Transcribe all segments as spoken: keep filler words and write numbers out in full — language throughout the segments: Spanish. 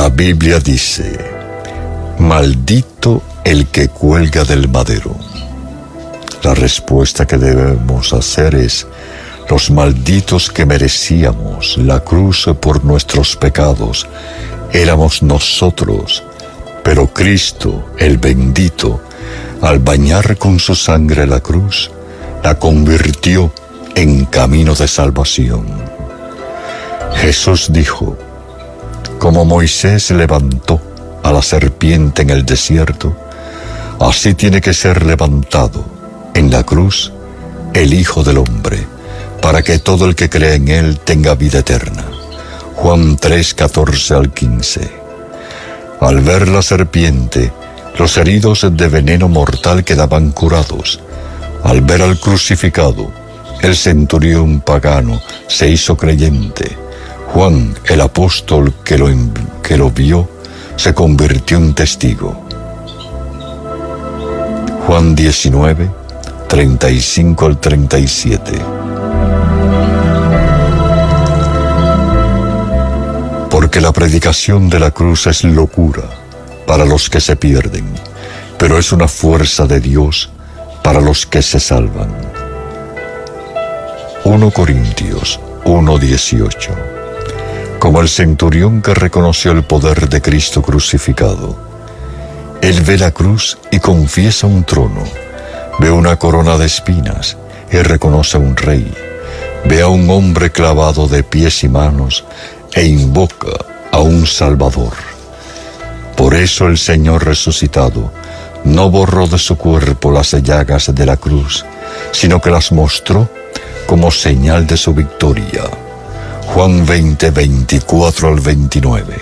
La Biblia dice: maldito el que cuelga del madero. La respuesta que debemos hacer es: los malditos que merecíamos la cruz por nuestros pecados éramos nosotros, pero Cristo, el bendito, al bañar con su sangre la cruz, la convirtió en camino de salvación. Jesús dijo: como Moisés levantó a la serpiente en el desierto, así tiene que ser levantado en la cruz el Hijo del Hombre, para que todo el que cree en él tenga vida eterna. Juan tres, catorce al quince. Al ver la serpiente, los heridos de veneno mortal quedaban curados. Al ver al crucificado, el centurión pagano se hizo creyente. Juan, el apóstol que lo, que lo vio, se convirtió en testigo. Juan diecinueve, treinta y cinco al treinta y siete. Porque la predicación de la cruz es locura para los que se pierden, pero es una fuerza de Dios para los que se salvan. primera Corintios uno, dieciocho. Como el centurión que reconoció el poder de Cristo crucificado, él ve la cruz y confiesa un trono, ve una corona de espinas y reconoce a un rey, ve a un hombre clavado de pies y manos e invoca a un Salvador. Por eso el Señor resucitado no borró de su cuerpo las llagas de la cruz, sino que las mostró como señal de su victoria. Juan veinte, veinticuatro al veintinueve.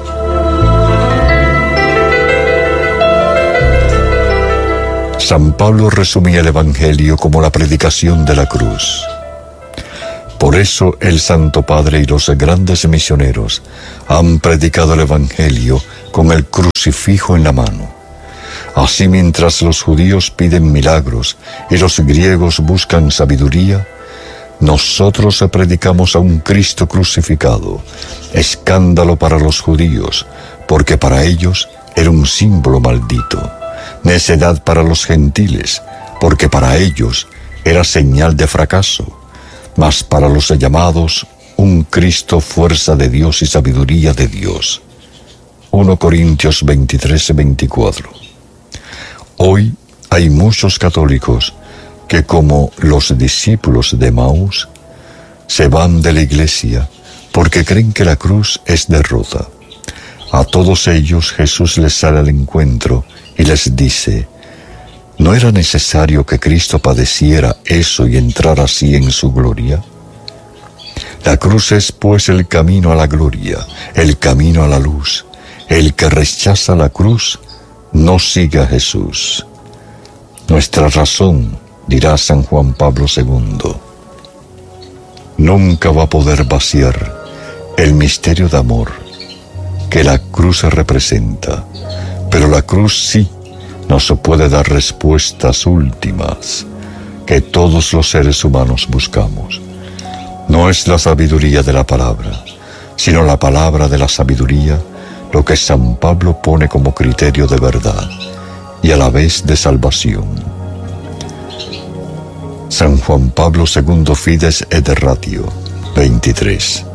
San Pablo resumía el Evangelio como la predicación de la cruz. Por eso el Santo Padre y los grandes misioneros han predicado el Evangelio con el crucifijo en la mano. Así, mientras los judíos piden milagros y los griegos buscan sabiduría, nosotros predicamos a un Cristo crucificado, escándalo para los judíos, porque para ellos era un símbolo maldito, necedad para los gentiles, porque para ellos era señal de fracaso, mas para los llamados, un Cristo fuerza de Dios y sabiduría de Dios. primera Corintios veintitrés, veinticuatro. Hoy hay muchos católicos que, como los discípulos de Maús, se van de la iglesia porque creen que la cruz es derrota. A todos ellos Jesús les sale al encuentro y les dice: ¿no era necesario que Cristo padeciera eso y entrara así en su gloria? La cruz es pues el camino a la gloria, el camino a la luz. El que rechaza la cruz no sigue a Jesús. Nuestra razón, dirá San Juan Pablo segundo, nunca va a poder vaciar el misterio de amor que la cruz representa, pero la cruz sí nos puede dar respuestas últimas que todos los seres humanos buscamos. No es la sabiduría de la palabra, sino la palabra de la sabiduría, lo que San Pablo pone como criterio de verdad y a la vez de salvación. San Juan Pablo segundo, Fides et Ratio, veintitrés.